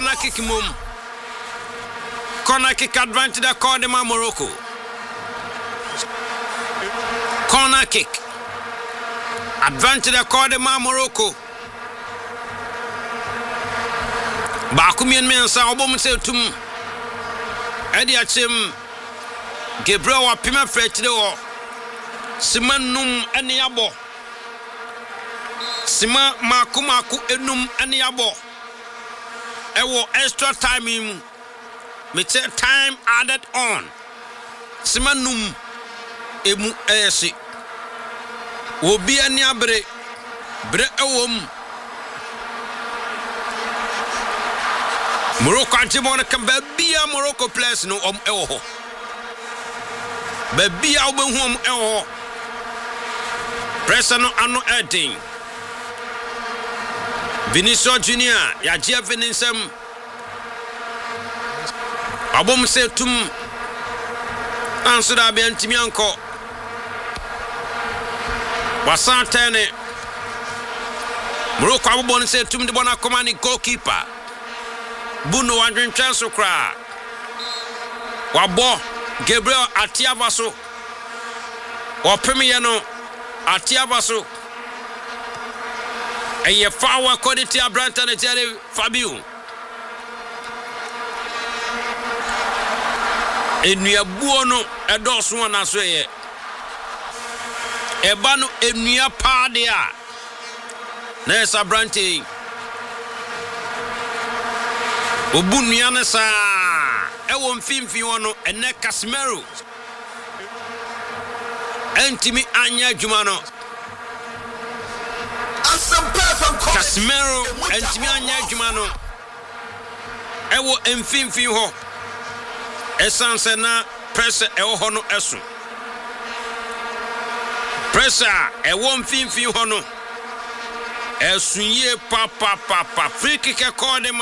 corner kick mum. Corner kick advantage the call them Morocco. Corner kick. Advantage the call them Morocco. Bakumian mensa obom se tum. Edi achem Gabriel wa pima freti de wo. Simanum ene abo. Sima maku enum ene abo. Ewo extra time im. Me say time added on. Simanum emu esi. Obi ene abre. Bre ewom. Morocco antimona kan babia Morocco players no ewo ho. Babia obehu ewo ho. Pressa no ano edin. Vinicius Junior ya jia Vinicius abom se tum anso da be antimi anko wasantene Morocco abom se tum de bona komani goalkeeper Buno wandrin chanso kra wabo Gabriel Atiavaso wapemi no Atiavaso eye fawa quality abranta ne tere Fabio enua buono edoso na so ye eba no enua paade a na esa brante obunua ne sa ewo mfimfi wono ene Casemiro entimi anya adwuma no Casemiro entimi anya adwuma no ewo mfimfi ho esanse na pressure ewo ho no eso pressure ewo mfimfi ho no esunye pa free kick e call dem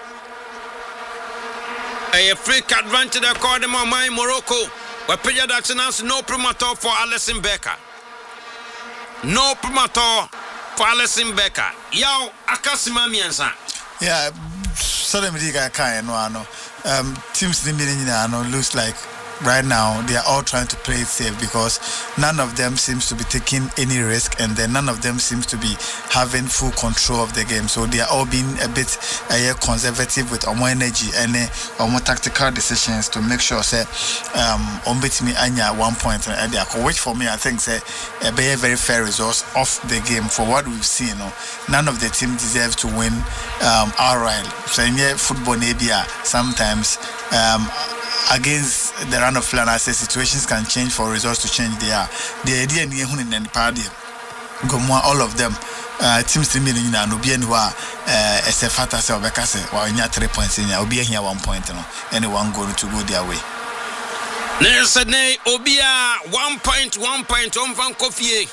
a free kick advantage e call dem my Morocco we pay that chance no promoter for Alisson Becker no promoter for Alisson Becker yaw akasima miensa yeah so them diga kan no teams looks like right now they are all trying to play it safe because none of them seems to be taking any risk and then none of them seems to be having full control of the game, so they are all being a bit conservative with more energy and more tactical decisions to make sure say me anya 1 point which for me I think say a very fair result of the game for what we've seen. None of the team deserve to win outright. So in football sometimes against the run of plan, I say situations can change for results to change. The idea in the party, all of them teams to me no be anywhere as a fatter say obekase wa nya 3 points in obi here 1 point anyone going to go their way. Nelson obia 1 point on van Kofie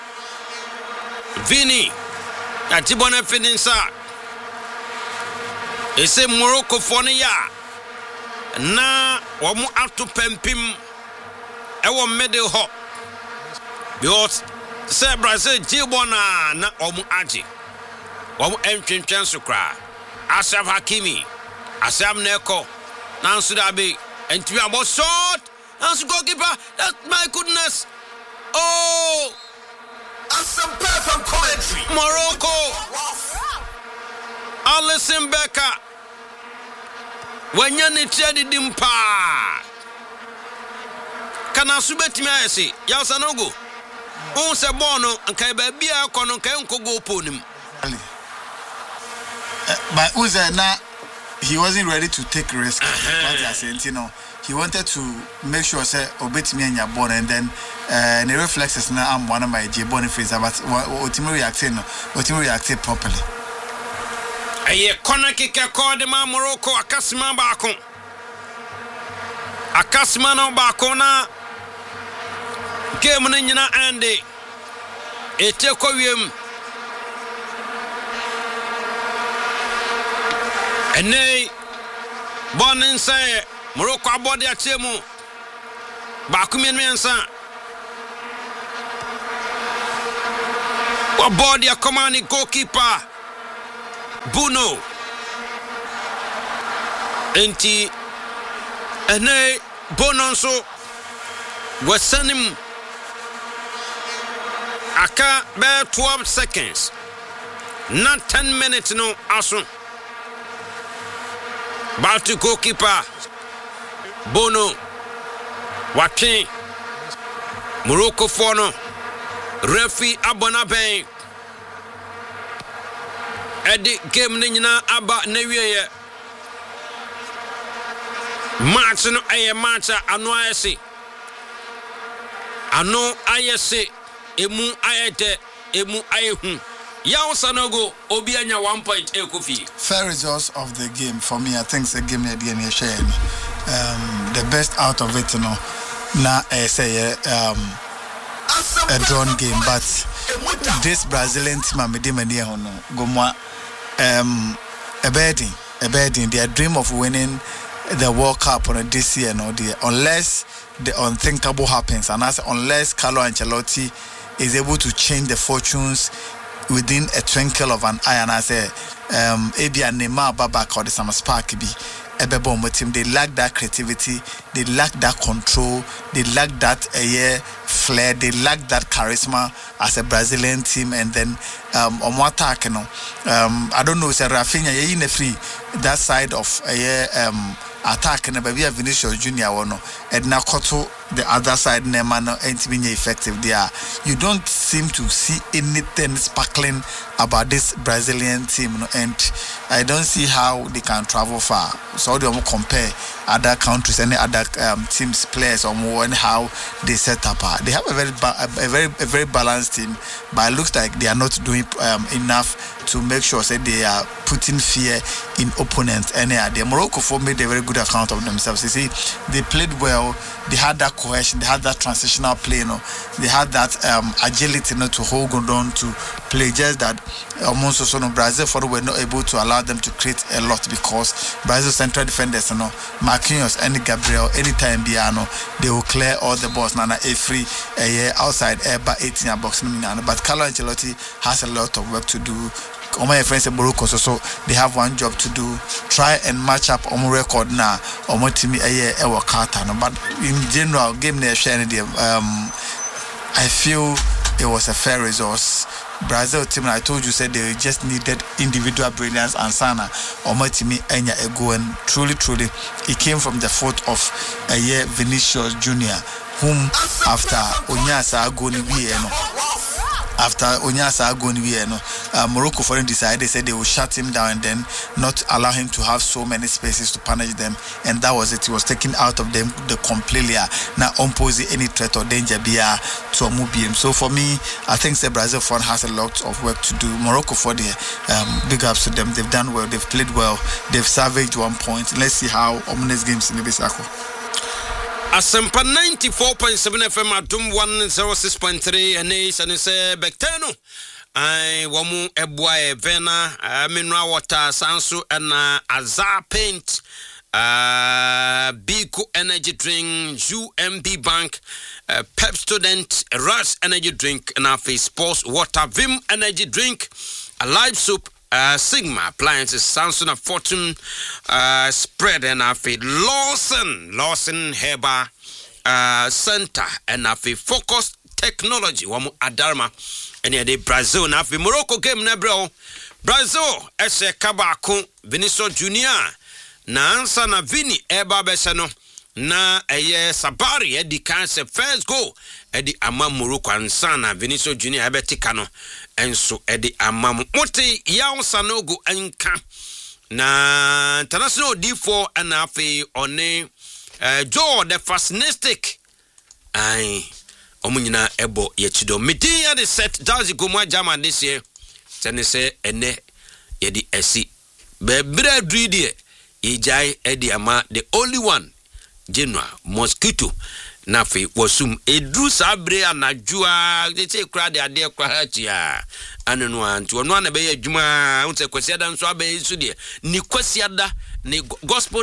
Vini atibona fininsa ese Morocco fonia na wamu atu pempim ewo middle ho because say Brazil jibona na wamu aji wamu entwentwen so kra Ashraf Hakimi Asam Neko nansu dabe entwi abo shot nansu goalkeeper that my goodness oh some perfect commentary Morocco Alisson Becker wanyane tiadi dimpa kana subetimi ayese yasanogo on se bono nkai ba bia kono nkai nkogo oponim but Uze na he wasn't ready to take risk. He wanted to make sure say obetimi anya ball and then the reflexes na am one of my Boniface but otimi reacting properly. Aye corner kick call de Morocco akasima baako akasima no baako na game no nyina ande ete kowiem ene bon say Morocco abode atemu baako mensa abode a command goalkeeper Buno enti ene bononso wasanim aka be 12 seconds not 10 minutes no aso Balti goalkeeper Bono watwe Morocco fono referee abona ben edi game ni nyina aba na wieye match no aye match ano ayese ano ayese emu ayete emu ayehu Yao Sanogo obi anya 1 point Kofi. Fair results of the game for me. I think it's a game near the end share. The best out of it, na say a drawn game, but this Brazilian team Gomwa a betting their dream of winning the World Cup on this year, unless the unthinkable happens, and unless Carlo Ancelotti is able to change the fortunes within a twinkle of an eye, and I say, Abia Neymar Babak or the Summer Spark be Ebebo team. They lack that creativity, they lack that control, they lack that flair, they lack that charisma as a Brazilian team. And then on what attack, I don't know, say Rafinha, in the free that side of attack and maybe Vinicius Junior and now Koto the other side Neymar ain't being effective there. You don't seem to see anything sparkling about this Brazilian team, and I don't see how they can travel far. So they won't compare other countries, any other teams, players, or more, and how they set up. They have a very balanced team, but it looks like they are not doing enough to make sure that they are putting fear in opponents. And the Morocco made a very good account of themselves. You see, they played well. They had that cohesion. They had that transitional play. They had that agility to hold on to play. Just that almost Brazil were not able to allow them to create a lot because Brazil central defenders, Marquinhos and Gabriel, anytime Biano, they will clear all the balls. Nana free outside by 18 box. But Carlo Ancelotti has a lot of work to do. All my friends in Morocco, so they have one job to do. Try and match up on record now. Or more to me but in general, game near sharing I feel it was a fair resource. Brazil team, I told you, said they just needed individual brilliance and Sana or more to me Enya Ego, and truly, it came from the foot of Vinicius Junior, whom after Onyasa Morocco for him decided, they said they will shut him down and then not allow him to have so many spaces to punish them, and that was it. He was taken out of them the completely now impose any threat or danger to Mubium. So for me, I think the Brazil front has a lot of work to do. Morocco for the big ups to them. They've done well, they've played well, they've salvaged 1 point. Let's see how ominous games in the Bisako. Asempa 94.7 FM Adum 106.3 and say Becteno. I wamu ebwa vena mineral water sansu and azar paint Bico energy drink UMB Bank Pep Student Rush energy drink and a sports water Vim energy drink a live soup Sigma appliances Samsung a Fortune spread and a Lawson Heba Center and a Focus Technology wamu Adarma and the Brazil na Morocco game na bro Brazil ese kabako Vinicius Junior na ansa na Vini eba besano na Sabari edi kanse first goal edi ama Morocco ansa na Vinicius Junior ebetika no enso edi ama mote Yao Sanogo anka na international D4 and afi one Joe the fascinistic Omunyina ebo yechido media the set Dazi Gomwa Jama this year tene se ene yedi esi bebre dridi ijai edi ama the only one Genoa mosquito nafi wasum edru sabre anajua they kra de ade kra chia anenu antu ono na be adwuma unse kwasiada nso abe su de ni kwasiada ni gospel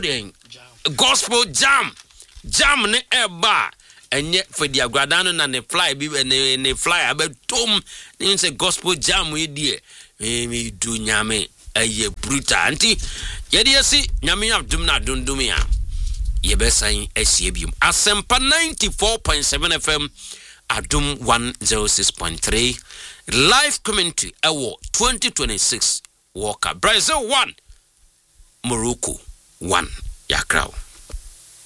jam ne eba enye for the agradano na ne fly bi ne fly abetom ni say gospel jam we die me du nyame eye brutal anti Yɛde asi nyame adom na dondom ya. Yɛbɛsan asie biom. Asempa 94.7 FM Adom 106.3 live commentary ɛwɔ 2026 World Cup. Brazil 1 Morocco 1 Yakrao.